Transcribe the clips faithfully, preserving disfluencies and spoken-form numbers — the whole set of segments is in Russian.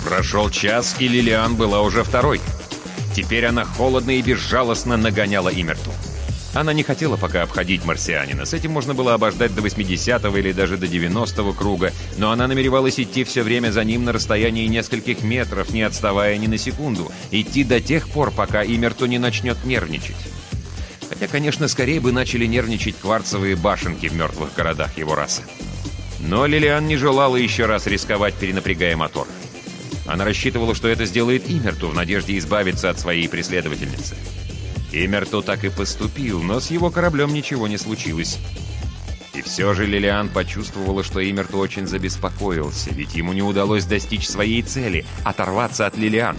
Прошел час, и Лилиан была уже второй. Теперь она холодно и безжалостно нагоняла Имерту. Она не хотела пока обходить марсианина. С этим можно было обождать до восьмидесятого или даже до девяностого круга, но она намеревалась идти все время за ним на расстоянии нескольких метров, не отставая ни на секунду. Идти до тех пор, пока Имерту не начнет нервничать. Хотя, конечно, скорее бы начали нервничать кварцевые башенки в мертвых городах его расы. Но Лилиан не желала еще раз рисковать, перенапрягая мотор. Она рассчитывала, что это сделает Имерту, в надежде избавиться от своей преследовательницы. Имерту так и поступил, но с его кораблем ничего не случилось. И все же Лилиан почувствовала, что Имерту очень забеспокоился, ведь ему не удалось достичь своей цели — оторваться от Лилиан.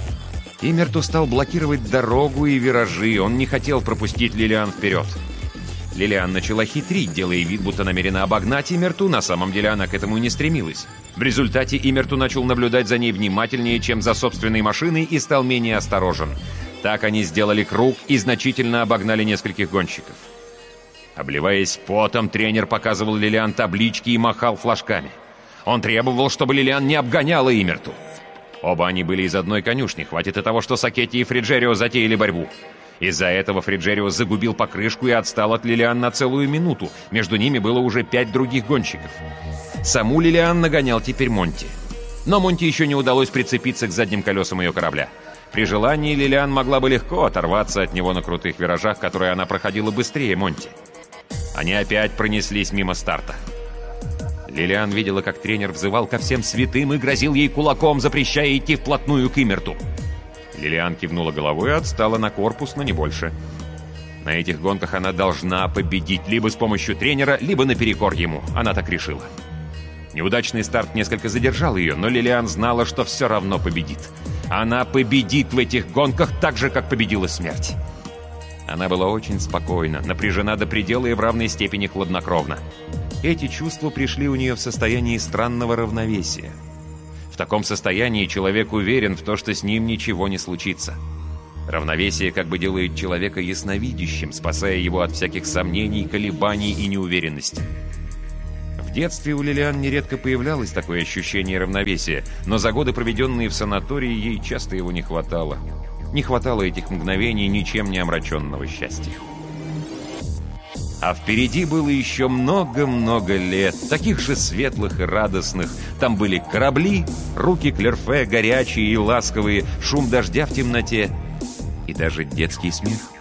Имерту стал блокировать дорогу и виражи, он не хотел пропустить Лилиан вперед. Лилиан начала хитрить, делая вид, будто намерена обогнать Имерту, на самом деле она к этому и не стремилась. В результате Имерту начал наблюдать за ней внимательнее, чем за собственной машиной, и стал менее осторожен. Так они сделали круг и значительно обогнали нескольких гонщиков. Обливаясь потом, тренер показывал Лилиан таблички и махал флажками. Он требовал, чтобы Лилиан не обгоняла Имерту. Оба они были из одной конюшни, хватит и того, что Сакетти и Фриджерио затеяли борьбу. Из-за этого Фриджерио загубил покрышку и отстал от Лилиан на целую минуту. Между ними было уже пять других гонщиков. Саму Лилиан нагонял теперь Монти. Но Монти еще не удалось прицепиться к задним колесам ее корабля. При желании Лилиан могла бы легко оторваться от него на крутых виражах, которые она проходила быстрее Монти. Они опять пронеслись мимо старта. Лилиан видела, как тренер взывал ко всем святым и грозил ей кулаком, запрещая идти вплотную к Имерту. Лилиан кивнула головой и отстала на корпус, но не больше. На этих гонках она должна победить либо с помощью тренера, либо наперекор ему. Она так решила. Неудачный старт несколько задержал ее, но Лилиан знала, что все равно победит. Она победит в этих гонках так же, как победила смерть. Она была очень спокойна, напряжена до предела и в равной степени хладнокровна. Эти чувства пришли у нее в состоянии странного равновесия. В таком состоянии человек уверен в том, что с ним ничего не случится. Равновесие как бы делает человека ясновидящим, спасая его от всяких сомнений, колебаний и неуверенности. В детстве у Лилиан нередко появлялось такое ощущение равновесия, но за годы, проведенные в санатории, ей часто его не хватало. Не хватало этих мгновений ничем не омраченного счастья. А впереди было еще много-много лет, таких же светлых и радостных. Там были корабли, руки Клерфе, горячие и ласковые, шум дождя в темноте и даже детский смех.